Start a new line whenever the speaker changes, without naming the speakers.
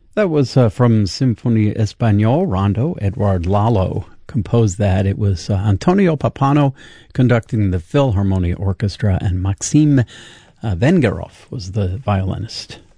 That was from Sinfonia Español, Rondo. Edward Lalo composed that. It was Antonio Papano conducting the Philharmonia Orchestra, and Maxim Vengerov was the violinist.